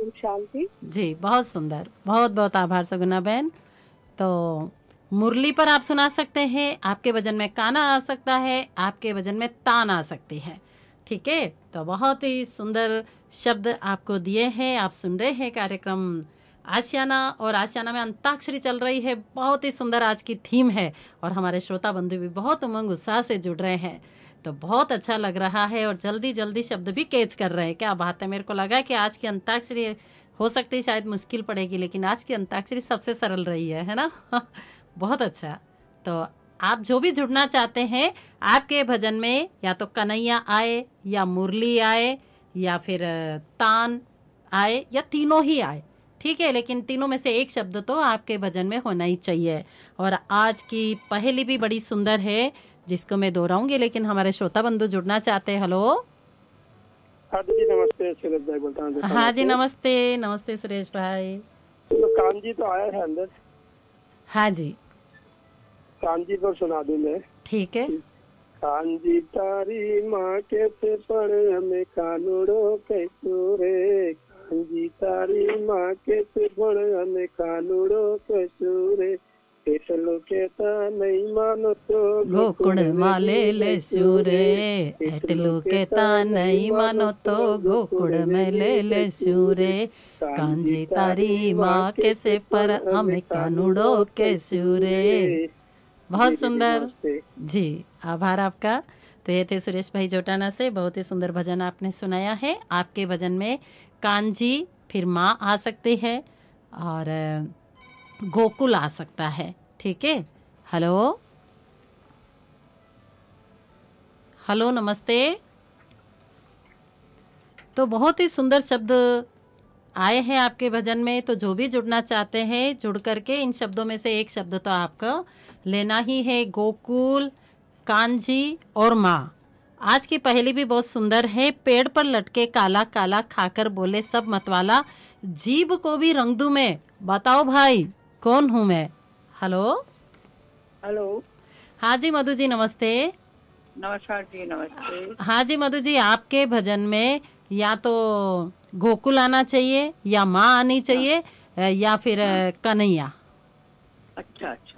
ओम शांति। जी, बहुत सुंदर, बहुत बहुत आभार सगुना बहन। तो मुरली पर आप सुना सकते हैं, आपके भजन में काना आ सकता है, आपके भजन में तान आ सकती है। ठीक है, तो बहुत ही सुंदर शब्द आपको दिए हैं। आप सुन रहे हैं कार्यक्रम आशियाना, और आशियाना में अंताक्षरी चल रही है। बहुत ही सुंदर आज की थीम है, और हमारे श्रोता बंधु भी बहुत उमंग उत्साह से जुड़ रहे हैं। तो बहुत अच्छा लग रहा है, और जल्दी जल्दी शब्द भी कैच कर रहे हैं। क्या बात है, मेरे को लगा कि आज की अंताक्षरी हो सकती है शायद मुश्किल पड़ेगी, लेकिन आज की अंताक्षरी सबसे सरल रही है ना। बहुत अच्छा। तो आप जो भी जुड़ना चाहते हैं, आपके भजन में या तो कन्हैया आए, या मुरली आए, या फिर तान आए, या तीनों ही आए, ठीक है, लेकिन तीनों में से एक शब्द तो आपके भजन में होना ही चाहिए। और आज की पहेली भी बड़ी सुंदर है, जिसको मैं दोहराऊंगी, लेकिन हमारे श्रोता बंधु जुड़ना चाहते हैं। हेलो। हाँ जी नमस्ते, सुरेश भाई बोलता हूँ हाँ जैसलमेर जी, से। नमस्ते नमस्ते सुरेश भाई। तो कांजी तो आया है अंदर, हाँ जी, कांजी पर सुना दूं मैं। ठीक है। कांजी तारी माँ के से पढ़ हमें कानूड़ो कैसूरे, कांजी तारी माँ के से पढ़ हमें कानूड़ो कैसूरे, एटलो कहता नहीं मानो तो गोकुड़ माले ले सूरे, एटलू केता नहीं मानो तो गोकुड़ में ले सूरे, कांजी तारी माँ के से पर हमें कानूड़ो के सूरे। बहुत सुंदर जी, आभार आपका। तो ये थे सुरेश भाई जोटाना से, बहुत ही सुंदर भजन आपने सुनाया है। आपके भजन में कांजी फिर माँ आ सकती है, और गोकुल आ सकता है। ठीक है। हेलो हेलो, नमस्ते। तो बहुत ही सुंदर शब्द आए हैं आपके भजन में। तो जो भी जुड़ना चाहते हैं, जुड़ करके इन शब्दों में से एक शब्द तो आपको लेना ही है। गोकुल, कांजी और माँ। आज की पहेली भी बहुत सुंदर है। पेड़ पर लटके काला काला, खाकर बोले सब मतवाला, जीभ को भी रंग दूं मैं, बताओ भाई कौन हूँ मैं। हेलो। हेलो। हाँ जी मधु जी, नमस्ते। नमस्कार जी, नमस्ते। हाँ जी मधु जी, आपके भजन में या तो गोकुल आना चाहिए, या माँ आनी हाँ चाहिए, या फिर हाँ। कन्हैया। अच्छा अच्छा।